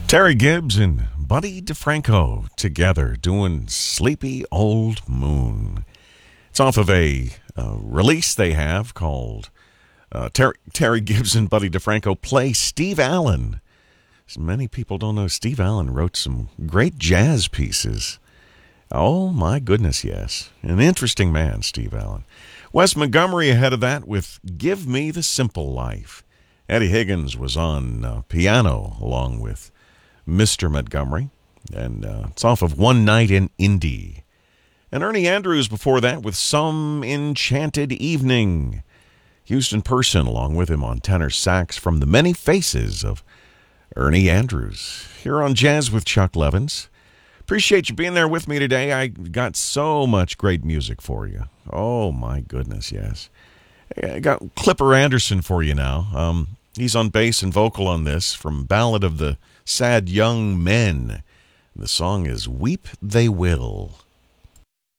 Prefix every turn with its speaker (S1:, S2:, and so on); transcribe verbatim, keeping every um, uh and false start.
S1: Terry Gibbs and Buddy DeFranco together doing Sleepy Old Moon. It's off of a uh, release they have called uh, Terry, Terry Gibbs and Buddy DeFranco Play Steve Allen. As many people don't know, Steve Allen wrote some great jazz pieces. Oh, my goodness, yes. An interesting man, Steve Allen. Wes Montgomery ahead of that with Give Me the Simple Life. Eddie Higgins was on uh, piano along with Mister Montgomery, and uh, it's off of One Night in Indy. And Ernie Andrews before that with Some Enchanted Evening. Houston Person along with him on tenor sax from The Many Faces of Ernie Andrews. Here on Jazz with Chuck Levins. Appreciate you being there with me today. I got so much great music for you. Oh, my goodness, yes. I got Clipper Anderson for you now. Um, he's on bass and vocal on this from Ballad of the Sad Young Men. The song is Weep They Will.